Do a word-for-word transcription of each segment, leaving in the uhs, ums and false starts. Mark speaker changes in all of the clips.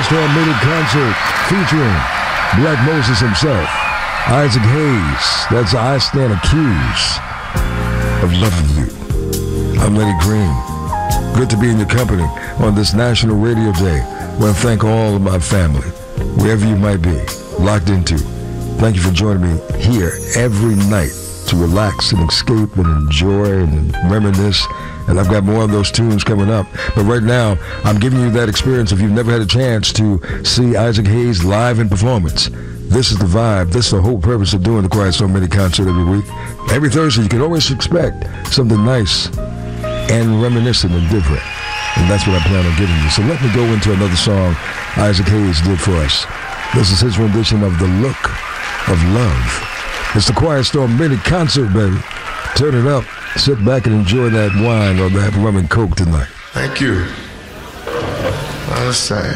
Speaker 1: Storm Mini Concert featuring Black Moses himself, Isaac Hayes. That's I Stand Accused of Loving You. I'm Lenny Green. Good to be in your company on this National Radio Day. I want to thank all of my family, wherever you might be, locked into. Thank you for joining me here every night to relax and escape and enjoy and reminisce. And I've got more of those tunes coming up. But right now, I'm giving you that experience if you've never had a chance to see Isaac Hayes live in performance. This is the vibe. This is the whole purpose of doing the Quiet Storm Mini Concert every week. Every Thursday, you can always expect something nice and reminiscent and different. And that's what I plan on giving you. So let me go into another song Isaac Hayes did for us. This is his rendition of The Look of Love. It's the Quiet Storm Mini Concert, baby. Turn it up. Sit back and enjoy that wine or that rum and coke tonight.
Speaker 2: Thank you. I'll say.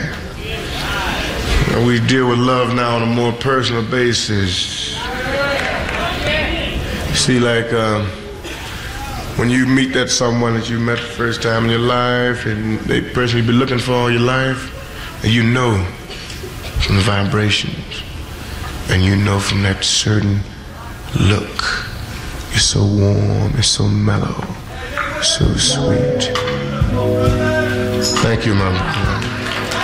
Speaker 2: We deal with love now on a more personal basis. You see, like, um, when you meet that someone that you met the first time in your life, and they person you've been looking for all your life, and you know from the vibrations, and you know from that certain look, you're so warm, you're so mellow, so sweet. Thank you, Mama.